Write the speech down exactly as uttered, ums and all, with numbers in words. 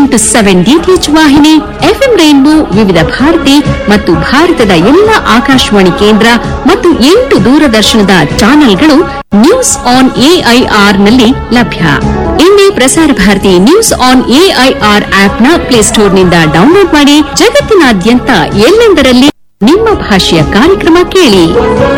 Into seven DTH ವಾಹಿನಿ, FM rainbow ವಿವಿಧ ಭಾರತಿ ಮತ್ತು ಭಾರತದ ಎಲ್ಲ ಆಕಾಶವಾಣಿ ಕೇಂದ್ರ ಮತ್ತು ಎಂಟು ದೂರದರ್ಶನದ ಚಾನೆಲ್ಗಳು ನ್ಯೂಸ್ ಆನ್ ಎಐಆರ್ ನಲ್ಲಿ ಲಭ್ಯ. ಇಂದೇ Prasar Bharati news on AIR ಆಪ್ನ ಪ್ಲೇಸ್ಟೋರ್ನಿಂದ download ಮಾಡಿ ಜಗತ್ತಿನಾದ್ಯಂತ ಎಲ್ಲೆಂದರಲ್ಲಿ ನಿಮ್ಮ ಭಾಷೆಯ ಕಾರ್ಯಕ್ರಮ ಕೇಳಿ.